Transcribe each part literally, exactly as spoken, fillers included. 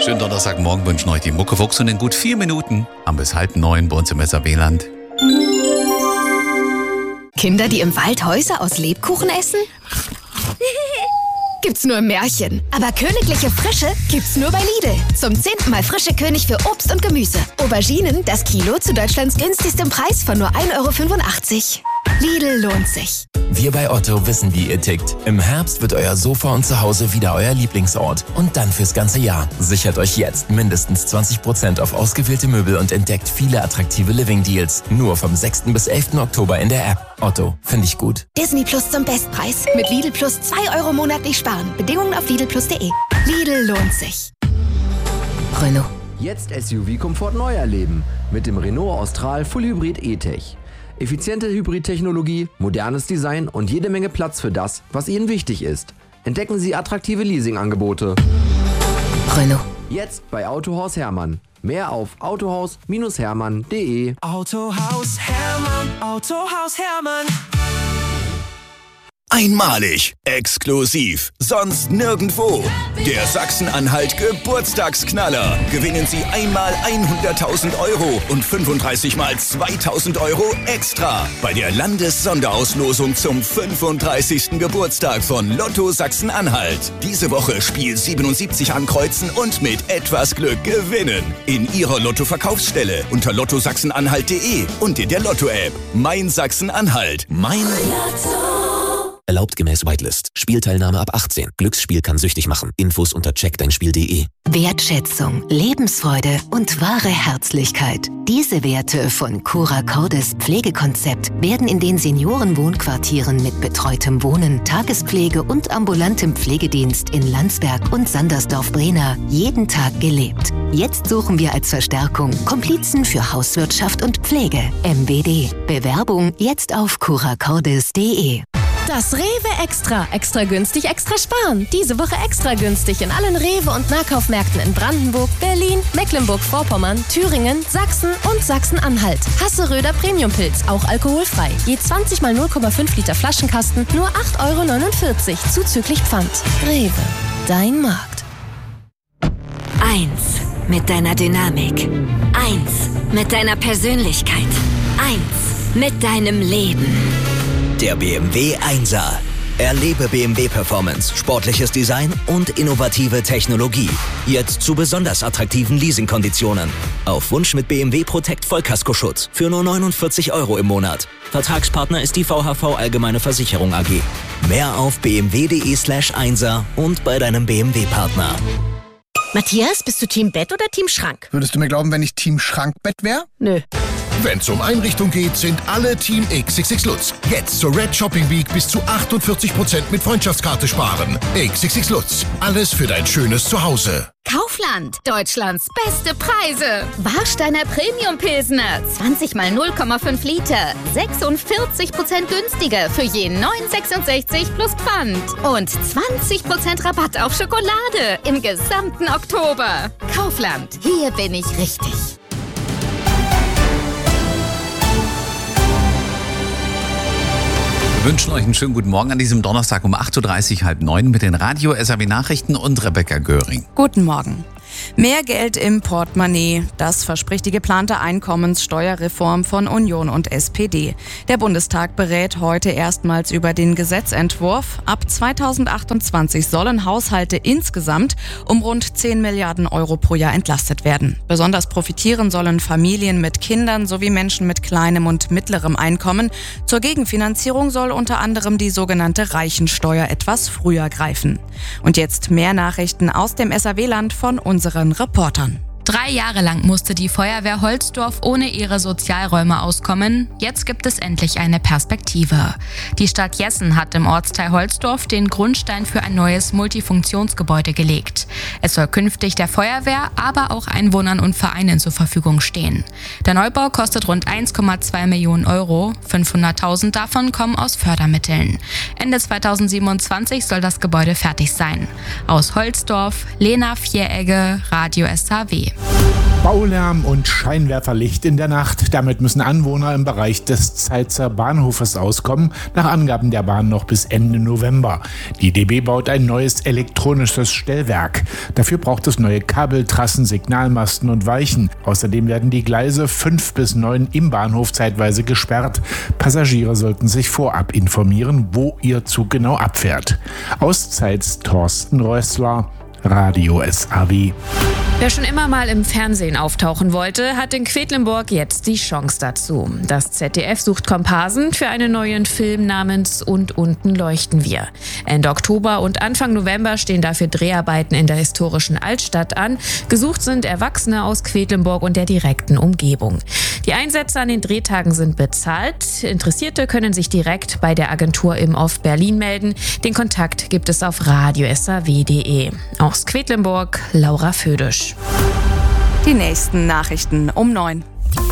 Schönen Donnerstagmorgen wünschen euch die Muckefuchs und in gut vier Minuten haben bis halb neun bei uns im S A W-Land. Kinder, die im Wald Häuser aus Lebkuchen essen? Gibt's nur im Märchen. Aber königliche Frische gibt's nur bei Lidl. Zum zehnten Mal frische König für Obst und Gemüse. Auberginen, das Kilo zu Deutschlands günstigstem Preis von nur ein Euro fünfundachtzig. Lidl lohnt sich. Wir bei Otto wissen, wie ihr tickt. Im Herbst wird euer Sofa und Zuhause wieder euer Lieblingsort. Und dann fürs ganze Jahr. Sichert euch jetzt mindestens zwanzig Prozent auf ausgewählte Möbel und entdeckt viele attraktive Living-Deals. Nur vom sechsten bis elften Oktober in der App. Otto, finde ich gut. Disney Plus zum Bestpreis. Mit Lidl Plus zwei Euro monatlich sparen. Bedingungen auf Lidl Plus punkt de. Lidl lohnt sich. Renault. Jetzt S U V-Komfort neu erleben. Mit dem Renault Austral Full Hybrid E-Tech. Effiziente Hybrid-Technologie, modernes Design und jede Menge Platz für das, was Ihnen wichtig ist. Entdecken Sie attraktive Leasingangebote. Renault. Jetzt bei Autohaus Hermann. Mehr auf autohaus Hermann punkt de. Autohaus Hermann, Autohaus Hermann. Einmalig, exklusiv, sonst nirgendwo. Der Sachsen-Anhalt Geburtstagsknaller. Gewinnen Sie einmal hunderttausend Euro und fünfunddreißig mal zweitausend Euro extra bei der Landessonderauslosung zum fünfunddreißigsten Geburtstag von Lotto Sachsen-Anhalt. Diese Woche Spiel siebenundsiebzig ankreuzen und mit etwas Glück gewinnen. In Ihrer Lotto-Verkaufsstelle unter lotto sachsen-anhalt punkt de und in der Lotto-App. Mein Sachsen-Anhalt. Mein Lotto. Erlaubt gemäß Whitelist. Spielteilnahme ab achtzehn. Glücksspiel kann süchtig machen. Infos unter check dein spiel punkt de. Wertschätzung, Lebensfreude und wahre Herzlichkeit. Diese Werte von Cura Cordis Pflegekonzept werden in den Seniorenwohnquartieren mit betreutem Wohnen, Tagespflege und ambulantem Pflegedienst in Landsberg und Sandersdorf-Brena jeden Tag gelebt. Jetzt suchen wir als Verstärkung Komplizen für Hauswirtschaft und Pflege. M W D. Bewerbung jetzt auf cura cordis punkt de. Das Rewe Extra. Extra günstig, extra sparen. Diese Woche extra günstig in allen Rewe- und Nahkaufmärkten in Brandenburg, Berlin, Mecklenburg-Vorpommern, Thüringen, Sachsen und Sachsen-Anhalt. Hasseröder Premiumpilz, auch alkoholfrei. Je zwanzig mal null Komma fünf Liter Flaschenkasten, nur acht Euro neunundvierzig, zuzüglich Pfand. Rewe, dein Markt. Eins mit deiner Dynamik. Eins mit deiner Persönlichkeit. Eins mit deinem Leben. Der B M W Einser. Erlebe B M W Performance, sportliches Design und innovative Technologie. Jetzt zu besonders attraktiven Leasingkonditionen. Auf Wunsch mit B M W Protect Vollkaskoschutz für nur neunundvierzig Euro im Monat. Vertragspartner ist die V H V Allgemeine Versicherung A G. Mehr auf b m w punkt de slash einser und bei deinem B M W-Partner. Matthias, bist du Team Bett oder Team Schrank? Würdest du mir glauben, wenn ich Team Schrankbett wäre? Nö. Wenn es um Einrichtung geht, sind alle Team X X X Lutz. Jetzt zur Red Shopping Week bis zu achtundvierzig Prozent mit Freundschaftskarte sparen. X X X Lutz. Alles für dein schönes Zuhause. Kaufland. Deutschlands beste Preise. Warsteiner Premium Pilsner. zwanzig mal null Komma fünf Liter. sechsundvierzig Prozent günstiger für je neun Euro sechsundsechzig plus Pfand. Und zwanzig Prozent Rabatt auf Schokolade im gesamten Oktober. Kaufland. Hier bin ich richtig. Wir wünschen euch einen schönen guten Morgen an diesem Donnerstag um acht Uhr dreißig, halb neun mit den Radio-S A W-Nachrichten und Rebecca Göring. Guten Morgen. Mehr Geld im Portemonnaie, das verspricht die geplante Einkommenssteuerreform von Union und S P D. Der Bundestag berät heute erstmals über den Gesetzentwurf. Ab zweitausendachtundzwanzig sollen Haushalte insgesamt um rund zehn Milliarden Euro pro Jahr entlastet werden. Besonders profitieren sollen Familien mit Kindern sowie Menschen mit kleinem und mittlerem Einkommen. Zur Gegenfinanzierung soll unter anderem die sogenannte Reichensteuer etwas früher greifen. Und jetzt mehr Nachrichten aus dem S A W-Land von unseren Reportern. Drei Jahre lang musste die Feuerwehr Holzdorf ohne ihre Sozialräume auskommen. Jetzt gibt es endlich eine Perspektive. Die Stadt Jessen hat im Ortsteil Holzdorf den Grundstein für ein neues Multifunktionsgebäude gelegt. Es soll künftig der Feuerwehr, aber auch Einwohnern und Vereinen zur Verfügung stehen. Der Neubau kostet rund eins Komma zwei Millionen Euro. fünfhunderttausend davon kommen aus Fördermitteln. Ende zweitausendsiebenundzwanzig soll das Gebäude fertig sein. Aus Holzdorf, Lena Vieregge, Radio S A W. Baulärm und Scheinwerferlicht in der Nacht. Damit müssen Anwohner im Bereich des Zeitzer Bahnhofes auskommen, nach Angaben der Bahn noch bis Ende November. Die D B baut ein neues elektronisches Stellwerk. Dafür braucht es neue Kabeltrassen, Signalmasten und Weichen. Außerdem werden die Gleise fünf bis neun im Bahnhof zeitweise gesperrt. Passagiere sollten sich vorab informieren, wo ihr Zug genau abfährt. Aus Zeitz Thorsten Rössler, Radio S A W. Wer schon immer mal im Fernsehen auftauchen wollte, hat in Quedlinburg jetzt die Chance dazu. Das Z D F sucht Komparsen für einen neuen Film namens Und unten leuchten wir. Ende Oktober und Anfang November stehen dafür Dreharbeiten in der historischen Altstadt an. Gesucht sind Erwachsene aus Quedlinburg und der direkten Umgebung. Die Einsätze an den Drehtagen sind bezahlt. Interessierte können sich direkt bei der Agentur im Off Berlin melden. Den Kontakt gibt es auf radio s a w punkt d e. Aus Quedlinburg, Laura Födisch. Die nächsten Nachrichten um neun.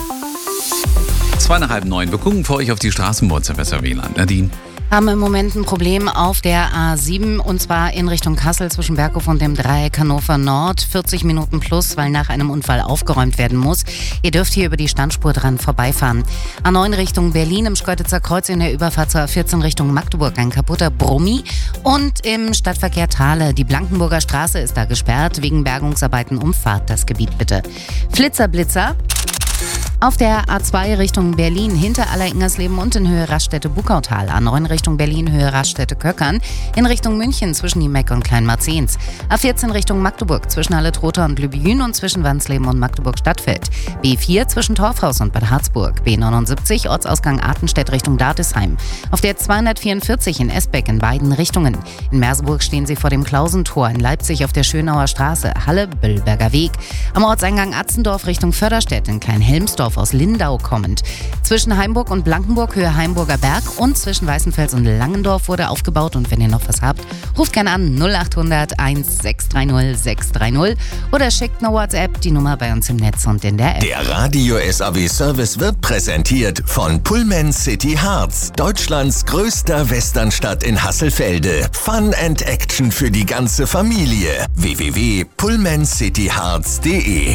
Zwei nach halb neun. Wir gucken für euch auf die Straßenbahn besser W L A N. Nadine. Haben im Moment ein Problem auf der A sieben und zwar in Richtung Kassel zwischen Berghof und dem Dreieck Hannover Nord. vierzig Minuten plus, weil nach einem Unfall aufgeräumt werden muss. Ihr dürft hier über die Standspur dran vorbeifahren. A neun Richtung Berlin im Schkeuditzer Kreuz in der Überfahrt zur A vierzehn Richtung Magdeburg ein kaputter Brummi. Und im Stadtverkehr Thale, die Blankenburger Straße ist da gesperrt. Wegen Bergungsarbeiten umfahrt das Gebiet bitte. Flitzer, Blitzer. Auf der A zwei Richtung Berlin hinter Aller-Ingersleben und in Höhe Raststätte-Bukautal. A neun Richtung Berlin Höhe Raststätte-Köckern. In Richtung München zwischen Niemeck und Kleinmarzens. A vierzehn Richtung Magdeburg zwischen Halle-Trotha und Lübjün und zwischen Wansleben und Magdeburg-Stadtfeld. B vier zwischen Torfhaus und Bad Harzburg. B neunundsiebzig Ortsausgang Artenstedt Richtung Dartesheim. Auf der zweihundertvierundvierzig in Esbeck in beiden Richtungen. In Merseburg stehen Sie vor dem Klausentor. In Leipzig auf der Schönauer Straße. Halle-Böllberger Weg. Am Ortseingang Atzendorf Richtung Förderstedt in Kleinhelmsdorf aus Lindau kommend. Zwischen Heimburg und Blankenburg Höhe Heimburger Berg und zwischen Weißenfels und Langendorf wurde aufgebaut. Und wenn ihr noch was habt, ruft gerne an null acht hundert eins sechs drei null sechs drei null oder schickt eine WhatsApp, die Nummer bei uns im Netz und in der App. Der Radio S A W Service wird präsentiert von Pullman City Harz, Deutschlands größter Westernstadt in Hasselfelde. Fun and Action für die ganze Familie. w w w punkt pullman city harz punkt d e.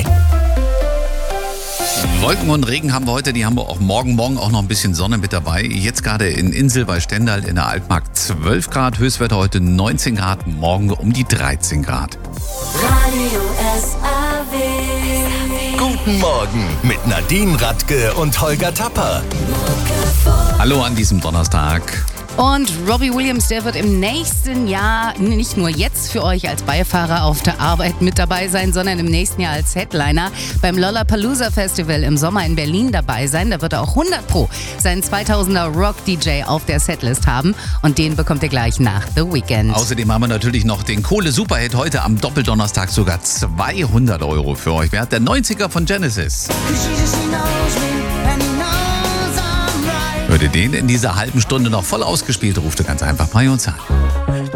Wolken und Regen haben wir heute, die haben wir auch morgen. Morgen auch noch ein bisschen Sonne mit dabei. Jetzt gerade in Insel bei Stendal in der Altmark zwölf Grad. Höchstwetter heute neunzehn Grad, morgen um die dreizehn Grad. Radio S A W. Guten Morgen mit Nadine Radke und Holger Tapper. Hallo an diesem Donnerstag. Und Robbie Williams, der wird im nächsten Jahr nicht nur jetzt für euch als Beifahrer auf der Arbeit mit dabei sein, sondern im nächsten Jahr als Headliner beim Lollapalooza Festival im Sommer in Berlin dabei sein. Da wird er auch hundert Pro seinen zweitausender Rock-D J auf der Setlist haben und den bekommt ihr gleich nach The Weeknd. Außerdem haben wir natürlich noch den Kohle-Superhit heute am Doppeldonnerstag, sogar zweihundert Euro für euch wert. Der neunziger von Genesis. Hört ihr den in dieser halben Stunde noch voll ausgespielt, ruft ihr ganz einfach bei uns an.